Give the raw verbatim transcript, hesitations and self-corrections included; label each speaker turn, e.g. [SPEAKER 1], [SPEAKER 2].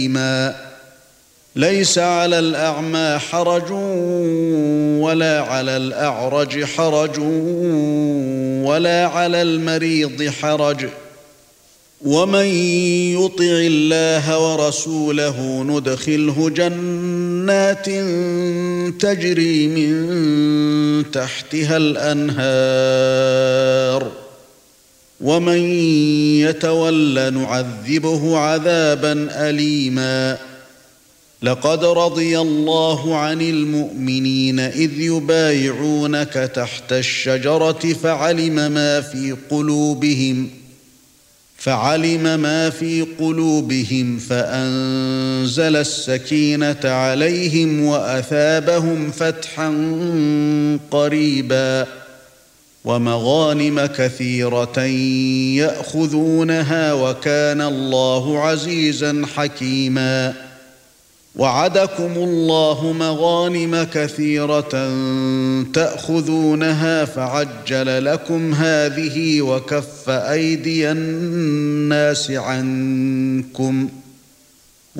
[SPEAKER 1] ليس على الأعمى حرج ولا على الأعرج حرج ولا على المريض حرج ومن يطع الله ورسوله ندخله جنات تجري من تحتها الأنهار ومن يتول نعذبه عذابا أليما لقد رضي الله عن المؤمنين إذ يبايعونك تحت الشجرة فعلم ما في قلوبهم فعلم ما في قلوبهم فأنزل السكينة عليهم وأثابهم فتحا قريبا ومغانم كثيرة يأخذونها وكان الله عزيزا حكيما وعدكم الله مغانم كثيرة تأخذونها فعجل لكم هذه وكف أيدي الناس عنكم